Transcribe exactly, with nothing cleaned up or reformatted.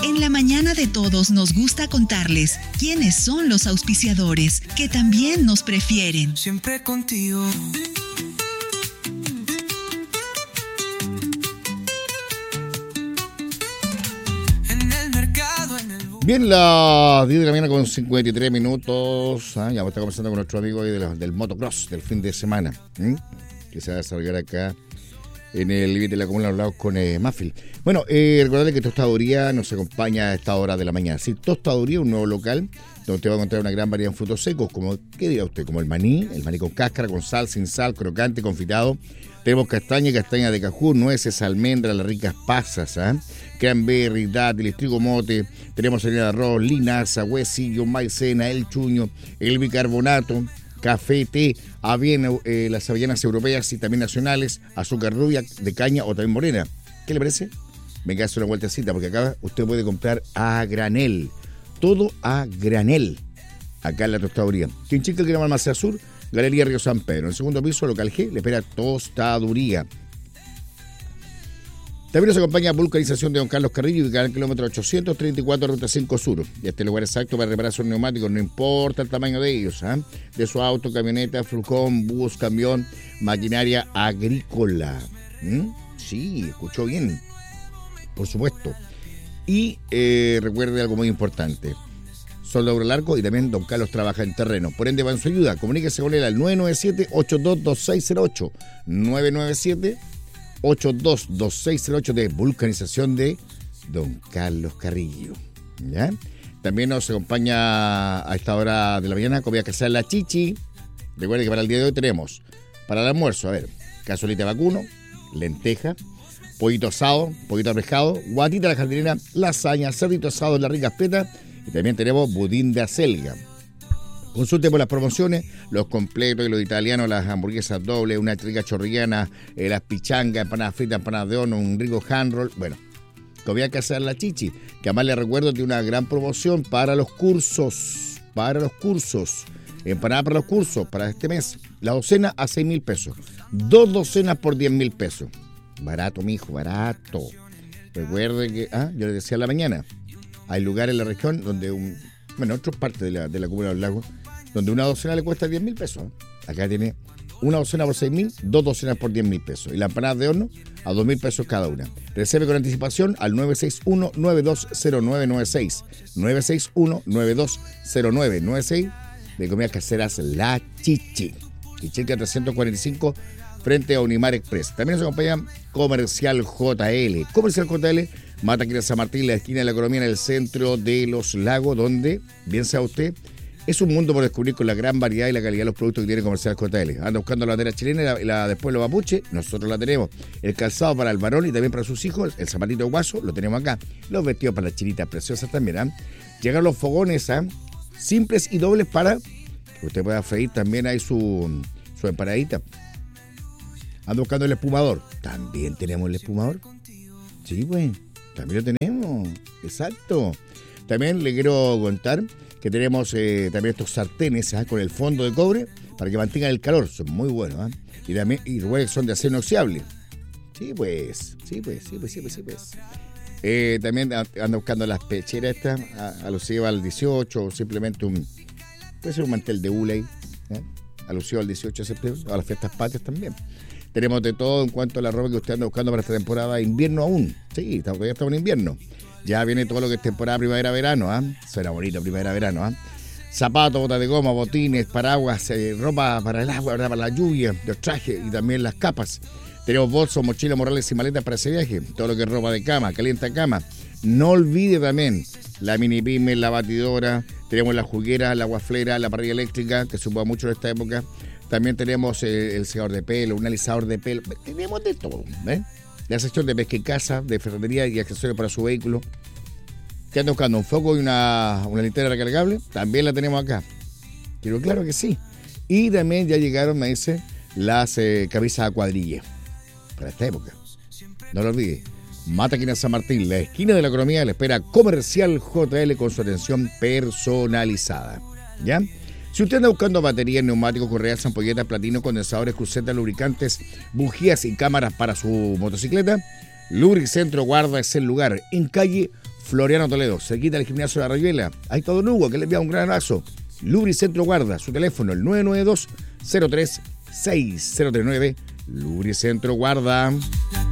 En la mañana de todos nos gusta contarles quiénes son los auspiciadores que también nos prefieren. Siempre contigo. Bien, las diez de la mañana con cincuenta y tres minutos. Ah, ya vamos a estar conversando con nuestro amigo ahí de la, del motocross del fin de semana, ¿eh? que se va a desarrollar acá en el límite de la comuna de los lagos con eh, Mafil. Bueno, eh, recordarle que Tostaduría nos acompaña a esta hora de la mañana. Sí, Tostaduría, un nuevo local donde usted va a encontrar una gran variedad de frutos secos, como, ¿qué dirá usted? Como el maní, el maní con cáscara, con sal, sin sal, crocante, confitado. Tenemos castaña y castaña de cajú, nueces, almendras, las ricas pasas, ¿eh? cranberry, dátiles, trigo mote, tenemos harina de arroz, linaza, huesillo, maicena, el chuño, el bicarbonato, café, té, avena, eh, las avellanas europeas y también nacionales, azúcar rubia, de caña o también morena. ¿Qué le parece? Venga a hacer una vueltecita porque acá usted puede comprar a granel, todo a granel, acá en la Tostaduría. Quien chica el Gran Almacén Sur, Galería Río San Pedro. En el segundo piso, local G, le espera Tostaduría. También nos acompaña Vulcanización de Don Carlos Carrillo, ubicada en el kilómetro ochocientos treinta y cuatro, ruta cinco Sur. Y este lugar exacto para reparar sus neumáticos, no importa el tamaño de ellos, ¿eh? de su auto, camioneta, furgón, bus, camión, maquinaria agrícola. ¿Mm? Sí, escuchó bien, por supuesto. Y eh, recuerde algo muy importante. Soldadura Largo y también Don Carlos trabaja en terreno. Por ende, va en su ayuda. Comuníquese con él al nueve nueve siete, ocho dos dos seis cero ocho. nueve nueve siete, ocho dos dos seis cero ocho de Vulcanización de Don Carlos Carrillo. ¿Ya? También nos acompaña a esta hora de la mañana comida casera La Chichi. Recuerden que para el día de hoy tenemos, para el almuerzo, a ver, cazuelita de vacuno, lenteja, pollito asado, pollito arvejado, guatita a la jardinera, lasaña, cerdito asado en las ricas petas. Y también tenemos budín de acelga. Consulte por las promociones, los completos y los italianos, las hamburguesas dobles, una rica chorrillana, eh, las pichangas, empanadas fritas, empanadas de horno, un rico hand roll. Bueno, comida casera La Chichi, que además les recuerdo tiene una gran promoción para los cursos. Para los cursos. Empanada para los cursos, para este mes. La docena a seis mil pesos. Dos docenas por diez mil pesos. Barato, mijo, barato. Recuerde que, ah, yo les decía en la mañana. Hay lugares en la región donde, un, bueno, en otras partes de la, de la comuna de los lagos, donde una docena le cuesta diez mil pesos. Acá tiene una docena por seis mil, dos docenas por diez mil pesos. Y la empanada de horno a dos mil pesos cada una. Reserve con anticipación al nueve seis uno, nueve dos cero nueve nueve seis. nueve seis uno, nueve dos cero nueve nueve seis de comidas caseras La Chichi. Chichica trescientos cuarenta y cinco frente a Unimar Express. También nos acompaña Comercial J L. Comercial J L, Mataquina San Martín, la esquina de la economía en el centro de los lagos, donde, bien sea usted, es un mundo por descubrir con la gran variedad y la calidad de los productos que tiene Comercial J L. Anda buscando la bandera chilena y la, y la después los mapuche, nosotros la tenemos. El calzado para el varón y también para sus hijos, el zapatito guaso, lo tenemos acá. Los vestidos para las chinitas preciosas también. ¿eh? Llegan los fogones ¿eh? simples y dobles para que usted pueda freír también ahí su, su empanadita. Anda buscando el espumador. También tenemos el espumador. Sí, güey. También lo tenemos. Exacto. También le quiero contar que tenemos eh, también estos sartenes ¿eh? con el fondo de cobre para que mantengan el calor. Son muy buenos. ¿eh? Y también y recuerden que son de acero inoxidable. Sí, pues. Sí, pues. Sí, pues. Sí, pues. Sí, pues. Eh, también anda buscando las pecheras estas, alusiva al dieciocho, o simplemente un. Puede ser un mantel de hule, ¿eh? alusivo al dieciocho de septiembre, a las fiestas patrias también. Tenemos de todo en cuanto a la ropa que usted anda buscando para esta temporada de invierno aún. Sí, todavía estamos en invierno. Ya viene todo lo que es temporada primavera-verano. ¿eh? Suena bonito primavera-verano. ¿eh? Zapatos, botas de goma, botines, paraguas, eh, ropa para el agua, ¿verdad? Para la lluvia, los trajes y también las capas. Tenemos bolsos, mochilas, morrales y maletas para ese viaje. Todo lo que es ropa de cama, calienta cama. No olvide también la mini pyme, la batidora. Tenemos la juguera, la guaflera, la parrilla eléctrica, que se ocupa mucho en esta época. También tenemos eh, el secador de pelo, un alisador de pelo. Tenemos de todo. ¿eh? La sección de pesca y caza, de ferretería y accesorios para su vehículo. ¿Qué anda buscando? ¿Un foco y una, una linterna recargable? También la tenemos acá. Pero claro que sí. Y también ya llegaron, me dice, las eh, camisas a cuadrille. Para esta época. No lo olvide. Mataquina San Martín, la esquina de la economía, le espera Comercial J L con su atención personalizada. ¿Ya? Si usted anda buscando baterías, neumáticos, correas, ampolletas, platinos, condensadores, crucetas, lubricantes, bujías y cámaras para su motocicleta, Lubricentro Guarda es el lugar. En calle Floriano Toledo, cerquita del gimnasio de la Rayuela. Ahí todo Nugo, que le envía un gran abrazo. Lubricentro Guarda, su teléfono el nueve nueve dos, cero tres seis cero tres nueve. Lubricentro Guarda.